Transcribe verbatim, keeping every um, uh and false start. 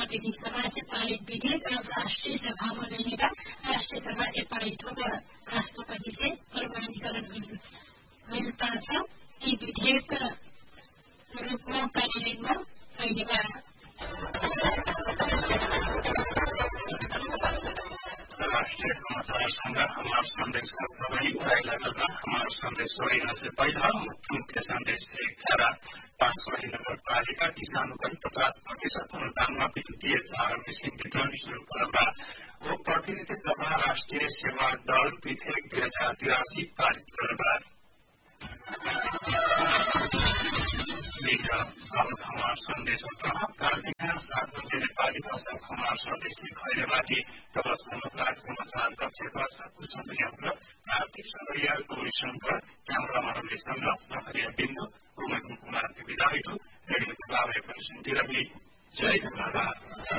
प्रतिनिधि सभा से पारित विधेयक अब राष्ट्रीय सभा में जाएगा। राष्ट्रीय सभा से पारित होकर राष्ट्रपति से प्रमाणीकरण मिलता था। यी विधेयक रूपमा कार्यान्वयनमा अहिलेका राष्ट्रीय समाचार संघ हमार संदेश का सभी उड़ाइलाका हमार संदेश वहीना से पहला मुख्य मुख्य संदेश ग्यारह पांचवाही नगर पालिका किसानों का पचास प्रतिशत अनुदान में विद्युतीय चार मशीन वितरण शुरू करना। वो प्रतिनिधि सभा राष्ट्रीय सेवा दल विधेयक दुई हजार तिरासी पारित करना। हमार संदेश कार्तिक सात बजे नेपाली भाषा हमार संदेश खैरेमाथि तब समाचार समाचार कक्षका कुसुम कार्तिक सगरिया गौरी शंकर क्यामरामा सहरिया बिन्दु उमेश कुमार विदा रेडियो जय धन्यवाद।